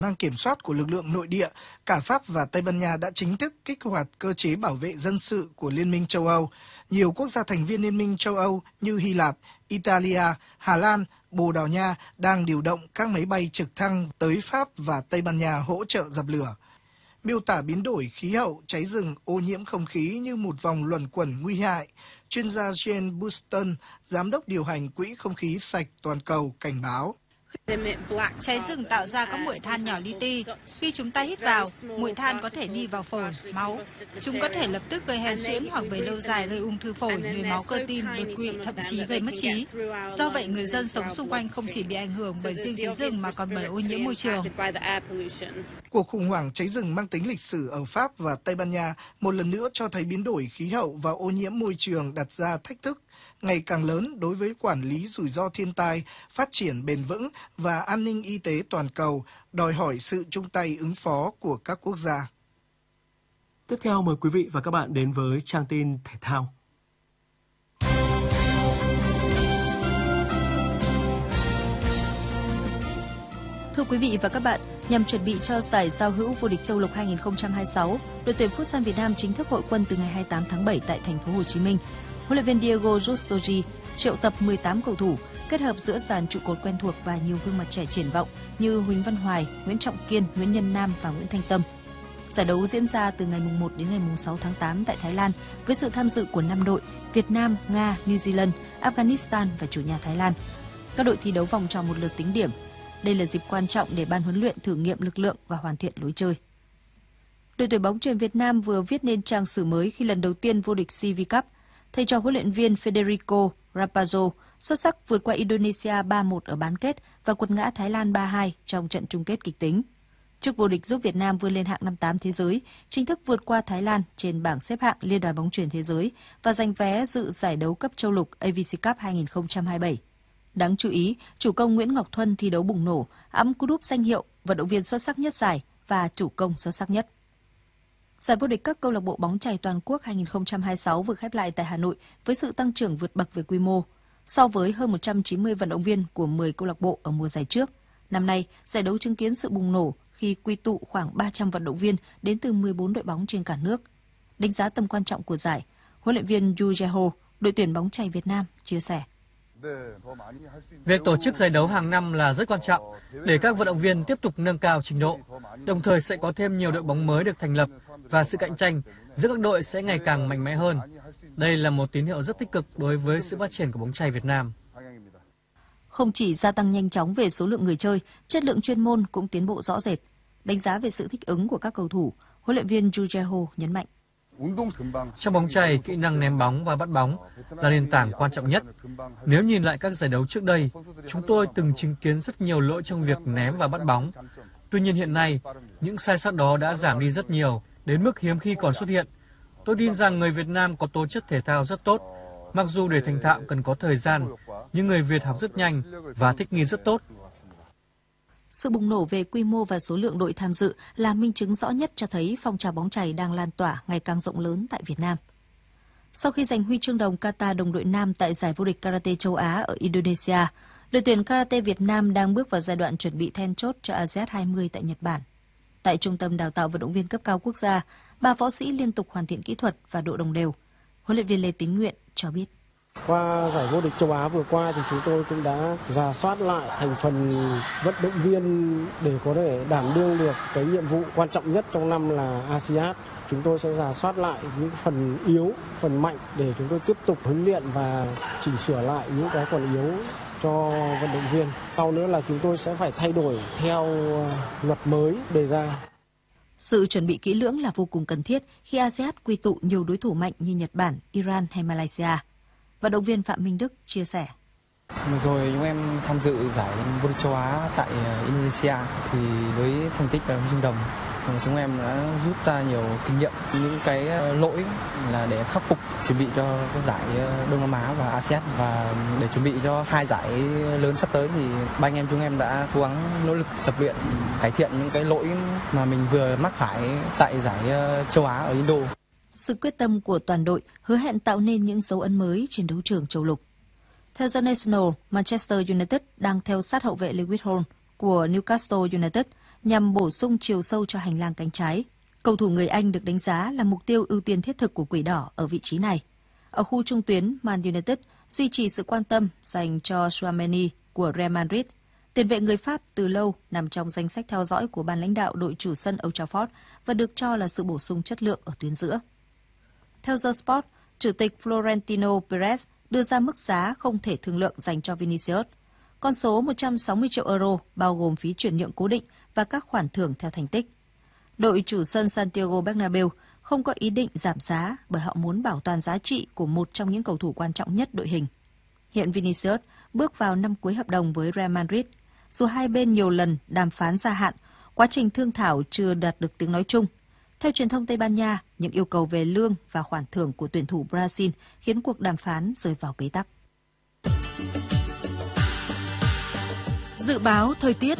năng kiểm soát của lực lượng nội địa, cả Pháp và Tây Ban Nha đã chính thức kích hoạt cơ chế bảo vệ dân sự của Liên minh châu Âu. Nhiều quốc gia thành viên Liên minh châu Âu như Hy Lạp, Italia, Hà Lan, Bồ Đào Nha đang điều động các máy bay trực thăng tới Pháp và Tây Ban Nha hỗ trợ dập lửa. Miêu tả biến đổi khí hậu, cháy rừng, ô nhiễm không khí như một vòng luẩn quẩn nguy hại, chuyên gia Jane Buston, giám đốc điều hành Quỹ Không khí sạch toàn cầu cảnh báo. Cháy rừng tạo ra các muội than nhỏ li ti. Khi chúng ta hít vào, muội than có thể đi vào phổi, máu. Chúng có thể lập tức gây hen suyễn hoặc về lâu dài gây ung thư phổi, nhồi máu cơ tim, đột quỵ, thậm chí gây mất trí. Do vậy, người dân sống xung quanh không chỉ bị ảnh hưởng bởi riêng cháy rừng mà còn bởi ô nhiễm môi trường. Cuộc khủng hoảng cháy rừng mang tính lịch sử ở Pháp và Tây Ban Nha một lần nữa cho thấy biến đổi khí hậu và ô nhiễm môi trường đặt ra thách thức ngày càng lớn đối với quản lý rủi ro thiên tai, phát triển bền vững và an ninh y tế toàn cầu, đòi hỏi sự chung tay ứng phó của các quốc gia. Tiếp theo mời quý vị và các bạn đến với trang tin thể thao. Thưa quý vị và các bạn, nhằm chuẩn bị cho giải giao hữu vô địch châu lục 2026, đội tuyển Futsal Việt Nam chính thức hội quân từ ngày 28 tháng 7 tại thành phố Hồ Chí Minh. Huấn luyện viên Diego Justogi triệu tập 18 cầu thủ, kết hợp giữa dàn trụ cột quen thuộc và nhiều gương mặt trẻ triển vọng như Huỳnh Văn Hoài, Nguyễn Trọng Kiên, Nguyễn Nhân Nam và Nguyễn Thanh Tâm. Giải đấu diễn ra từ ngày 1 đến ngày 6 tháng 8 tại Thái Lan với sự tham dự của 5 đội Việt Nam, Nga, New Zealand, Afghanistan và chủ nhà Thái Lan. Các đội thi đấu vòng tròn một lượt tính điểm. Đây là dịp quan trọng để ban huấn luyện thử nghiệm lực lượng và hoàn thiện lối chơi. Đội tuyển bóng chuyền Việt Nam vừa viết nên trang sử mới khi lần đầu tiên vô địch CV Cup. Thầy trò huấn luyện viên Federico Rampazzo xuất sắc vượt qua Indonesia 3-1 ở bán kết và quật ngã Thái Lan 3-2 trong trận chung kết kịch tính. Chức vô địch giúp Việt Nam vươn lên hạng 58 thế giới, chính thức vượt qua Thái Lan trên bảng xếp hạng Liên đoàn bóng chuyền thế giới và giành vé dự giải đấu cấp châu lục AVC Cup 2027. Đáng chú ý, chủ công Nguyễn Ngọc Thuân thi đấu bùng nổ, ẵm cú đúp danh hiệu vận động viên xuất sắc nhất giải và chủ công xuất sắc nhất. Giải vô địch các câu lạc bộ bóng chày toàn quốc 2026 vừa khép lại tại Hà Nội với sự tăng trưởng vượt bậc về quy mô. So với hơn 190 vận động viên của 10 câu lạc bộ ở mùa giải trước, năm nay giải đấu chứng kiến sự bùng nổ khi quy tụ khoảng 300 vận động viên đến từ 14 đội bóng trên cả nước. Đánh giá tầm quan trọng của giải, huấn luyện viên Yu Jae-ho, đội tuyển bóng chày Việt Nam chia sẻ. Việc tổ chức giải đấu hàng năm là rất quan trọng để các vận động viên tiếp tục nâng cao trình độ, đồng thời sẽ có thêm nhiều đội bóng mới được thành lập và sự cạnh tranh giữa các đội sẽ ngày càng mạnh mẽ hơn. Đây là một tín hiệu rất tích cực đối với sự phát triển của bóng chày Việt Nam. Không chỉ gia tăng nhanh chóng về số lượng người chơi, chất lượng chuyên môn cũng tiến bộ rõ rệt. Đánh giá về sự thích ứng của các cầu thủ, huấn luyện viên Yu Jae-ho nhấn mạnh. Trong bóng chày, kỹ năng ném bóng và bắt bóng là nền tảng quan trọng nhất. Nếu nhìn lại các giải đấu trước đây, chúng tôi từng chứng kiến rất nhiều lỗi trong việc ném và bắt bóng. Tuy nhiên hiện nay, những sai sót đó đã giảm đi rất nhiều, đến mức hiếm khi còn xuất hiện. Tôi tin rằng người Việt Nam có tố chất thể thao rất tốt. Mặc dù để thành thạo cần có thời gian, nhưng người Việt học rất nhanh và thích nghi rất tốt. Sự bùng nổ về quy mô và số lượng đội tham dự là minh chứng rõ nhất cho thấy phong trào bóng chày đang lan tỏa ngày càng rộng lớn tại Việt Nam. Sau khi giành huy chương đồng kata đồng đội nam tại giải vô địch karate châu Á ở Indonesia, đội tuyển karate Việt Nam đang bước vào giai đoạn chuẩn bị then chốt cho ASEAN 20 tại Nhật Bản. Tại Trung tâm Đào tạo vận động viên cấp cao quốc gia, 3 võ sĩ liên tục hoàn thiện kỹ thuật và độ đồng đều. Huấn luyện viên Lê Tín Nguyện cho biết. Qua giải vô địch châu Á vừa qua thì chúng tôi cũng đã rà soát lại thành phần vận động viên để có thể đảm đương được cái nhiệm vụ quan trọng nhất trong năm là ASEAN. Chúng tôi sẽ rà soát lại những phần yếu, phần mạnh để chúng tôi tiếp tục huấn luyện và chỉnh sửa lại những cái còn yếu cho vận động viên. Sau nữa là chúng tôi sẽ phải thay đổi theo luật mới đề ra. Sự chuẩn bị kỹ lưỡng là vô cùng cần thiết khi ASEAN quy tụ nhiều đối thủ mạnh như Nhật Bản, Iran hay Malaysia. Vận động viên Phạm Minh Đức chia sẻ. Vừa rồi chúng em tham dự giải vô địch châu Á tại Indonesia thì với thành tích là huy chương đồng, chúng em đã rút ra nhiều kinh nghiệm, những cái lỗi là để khắc phục, chuẩn bị cho cái giải Đông Nam Á và ASEAN, và để chuẩn bị cho 2 giải lớn sắp tới thì ba anh em chúng em đã cố gắng nỗ lực tập luyện cải thiện những cái lỗi mà mình vừa mắc phải tại giải châu Á ở Indo. Sự quyết tâm của toàn đội hứa hẹn tạo nên những dấu ấn mới trên đấu trường châu lục. Theo The National, Manchester United đang theo sát hậu vệ Lewis Hall của Newcastle United nhằm bổ sung chiều sâu cho hành lang cánh trái. Cầu thủ người Anh được đánh giá là mục tiêu ưu tiên thiết thực của Quỷ Đỏ ở vị trí này. Ở khu trung tuyến, Man United duy trì sự quan tâm dành cho Tchouaméni của Real Madrid. Tiền vệ người Pháp từ lâu nằm trong danh sách theo dõi của ban lãnh đạo đội chủ sân Old Trafford và được cho là sự bổ sung chất lượng ở tuyến giữa. Theo The Sport, Chủ tịch Florentino Perez đưa ra mức giá không thể thương lượng dành cho Vinicius. Con số 160 triệu euro bao gồm phí chuyển nhượng cố định và các khoản thưởng theo thành tích. Đội chủ sân Santiago Bernabeu không có ý định giảm giá bởi họ muốn bảo toàn giá trị của một trong những cầu thủ quan trọng nhất đội hình. Hiện Vinicius bước vào năm cuối hợp đồng với Real Madrid. Dù hai bên nhiều lần đàm phán gia hạn, quá trình thương thảo chưa đạt được tiếng nói chung. Theo truyền thông Tây Ban Nha, những yêu cầu về lương và khoản thưởng của tuyển thủ Brazil khiến cuộc đàm phán rơi vào bế tắc. Dự báo thời tiết.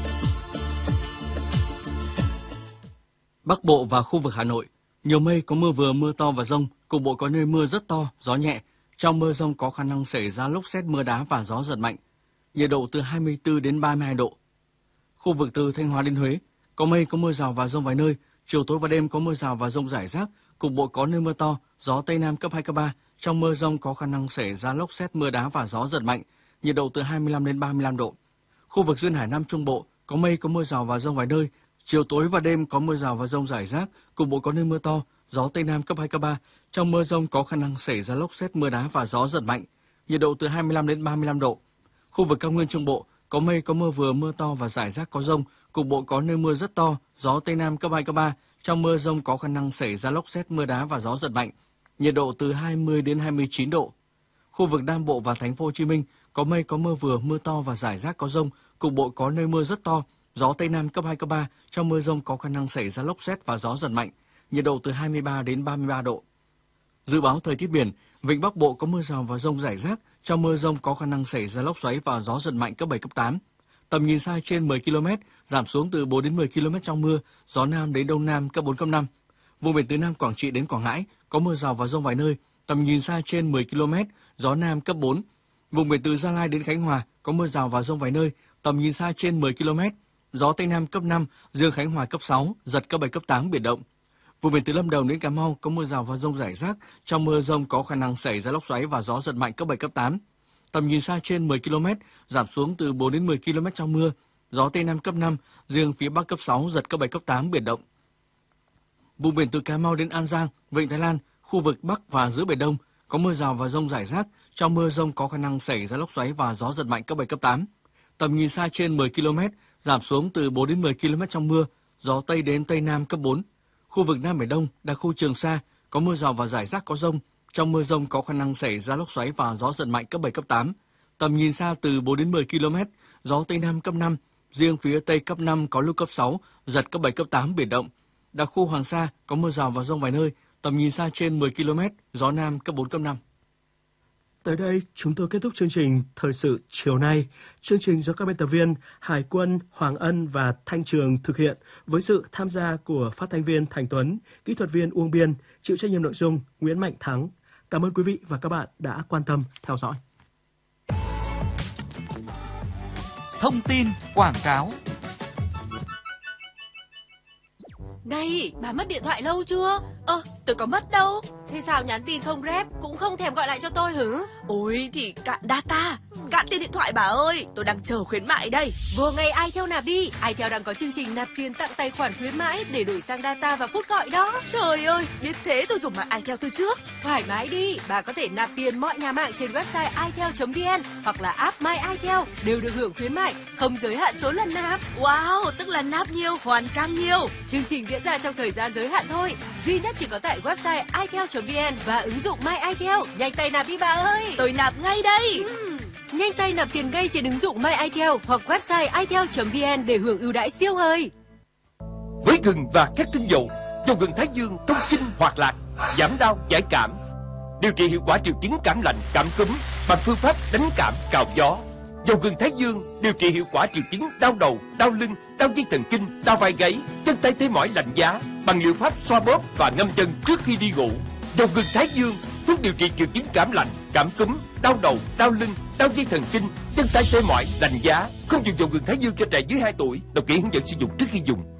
Bắc Bộ và khu vực Hà Nội, nhiều mây, có mưa vừa, mưa to và dông, cục bộ có nơi mưa rất to, gió nhẹ. Trong mưa dông có khả năng xảy ra lốc sét, mưa đá và gió giật mạnh. Nhiệt độ từ 24 đến 32 độ. Khu vực từ Thanh Hóa đến Huế, có mây, có mưa rào và dông vài nơi. Chiều tối và đêm có mưa rào và dông rải rác, cục bộ có nơi mưa to, gió Tây Nam cấp 2, cấp 3. Trong mưa dông có khả năng xảy ra lốc sét, mưa đá và gió giật mạnh. Nhiệt độ từ 25 đến 35 độ. Khu vực duyên hải Nam Trung Bộ, có mây, có mưa rào và dông vài nơi. Chiều tối và đêm có mưa rào và dông rải rác, cục bộ có nơi mưa to, gió Tây Nam cấp 2, cấp 3. Trong mưa dông có khả năng xảy ra lốc sét, mưa đá và gió giật mạnh. Nhiệt độ từ 25 đến 35 độ. Khu vực Cao Nguyên Trung Bộ, có mây, có mưa vừa, mưa to và rải rác có dông, cục bộ có nơi mưa rất to, gió Tây Nam cấp 2, cấp 3. Trong mưa dông có khả năng xảy ra lốc sét, mưa đá và gió giật mạnh. Nhiệt độ từ 20 đến 29 độ. Khu vực Nam Bộ và Thành phố Hồ Chí Minh, có mây, có mưa vừa, mưa to và rải rác có dông, cục bộ có nơi mưa rất to, gió Tây Nam cấp 2, cấp 3. Trong mưa dông có khả năng xảy ra lốc sét và gió giật mạnh. Nhiệt độ từ 23 đến 33 độ. Dự báo thời tiết biển, vịnh Bắc Bộ có mưa rào và dông rải rác, trong mưa dông có khả năng xảy ra lốc xoáy và gió giật mạnh cấp 7, cấp 8. Tầm nhìn xa trên 10 km, giảm xuống từ 4 đến 10 km trong mưa, gió Nam đến Đông Nam cấp 4, cấp 5. Vùng biển từ Nam Quảng Trị đến Quảng Ngãi có mưa rào và dông vài nơi, tầm nhìn xa trên 10 km, gió Nam cấp 4. Vùng biển từ Gia Lai đến Khánh Hòa có mưa rào và dông vài nơi, tầm nhìn xa trên 10 km, gió Tây Nam cấp 5, riêng Khánh Hòa cấp 6, giật cấp 7, cấp 8 biển động. Vùng biển từ Lâm Đồng đến Cà Mau có mưa rào và dông rải rác, trong mưa dông có khả năng xảy ra lốc xoáy và gió giật mạnh cấp 7, cấp 8. Tầm nhìn xa trên 10 km, giảm xuống từ 4 đến 10 km trong mưa, gió Tây Nam cấp 5, riêng phía Bắc cấp 6, giật cấp 7, cấp 8 biển động. Vùng biển từ Cà Mau đến An Giang, Vịnh Thái Lan, khu vực Bắc và giữa Biển Đông có mưa rào và dông rải rác, trong mưa dông có khả năng xảy ra lốc xoáy và gió giật mạnh cấp 7, cấp 8. Tầm nhìn xa trên 10 km, giảm xuống từ 4 đến 10 km trong mưa, gió Tây đến Tây Nam cấp 4. Khu vực Nam Biển Đông, đặc khu Trường Sa có mưa rào và rải rác có dông, trong mưa dông có khả năng xảy ra lốc xoáy và gió giật mạnh cấp 7, cấp 8. Tầm nhìn xa từ 4 đến 10 km, gió Tây Nam cấp 5, riêng phía Tây cấp 5 có lúc cấp 6, giật cấp 7, cấp 8 biển động. Đặc khu Hoàng Sa có mưa rào và dông vài nơi, tầm nhìn xa trên 10 km, gió Nam cấp 4, cấp 5. Tới đây, chúng tôi kết thúc chương trình Thời sự chiều nay. Chương trình do các biên tập viên Hải Quân, Hoàng Ân và Thanh Trường thực hiện với sự tham gia của phát thanh viên Thành Tuấn, kỹ thuật viên Uông Biên, chịu trách nhiệm nội dung Nguyễn Mạnh Thắng. Cảm ơn quý vị và các bạn đã quan tâm theo dõi. Thông tin quảng cáo. Này, bà mất điện thoại lâu chưa? Tôi có mất đâu. Thế sao nhắn tin không rep, cũng không thèm gọi lại cho tôi hử? Ôi thì cạn data, cạn tiền điện thoại bà ơi. Tôi đang chờ khuyến mại đây. Vô ngay iTel nạp đi. iTel đang có chương trình nạp tiền tặng tài khoản khuyến mãi để đổi sang data và phút gọi đó. Trời ơi, biết thế tôi dùng mạng iTel từ trước. Thoải mái đi, bà có thể nạp tiền mọi nhà mạng trên website itel.vn hoặc là app My iTel đều được hưởng khuyến mại, không giới hạn số lần nạp. Wow, tức là nạp nhiều, hoàn càng nhiều. Chương trình diễn ra trong thời gian giới hạn thôi, duy nhất chỉ có tại website itel.vn và ứng dụng My iTel. Nhanh tay nạp đi bà ơi. Tôi nạp ngay đây. Nhanh tay nạp tiền ngay trên ứng dụng My iTel hoặc website itel.vn để hưởng ưu đãi siêu hời. Với gừng và các tinh dầu, dầu gừng Thái Dương thông sinh hoạt lạc, giảm đau giải cảm, điều trị hiệu quả triệu chứng cảm lạnh, cảm cúm bằng phương pháp đánh cảm cào gió. Dầu gừng Thái Dương điều trị hiệu quả triệu chứng đau đầu, đau lưng, đau dây thần kinh, đau vai gáy, chân tay tê mỏi lạnh giá bằng liệu pháp xoa bóp và ngâm chân trước khi đi ngủ. Dầu gừng Thái Dương thuốc điều trị triệu chứng cảm lạnh, cảm cúm, đau đầu, đau lưng, đau dây thần kinh, chân tay tê mỏi, lạnh giá. Không dùng dầu gừng Thái Dương cho trẻ dưới 2 tuổi. Đọc kỹ hướng dẫn sử dụng trước khi dùng.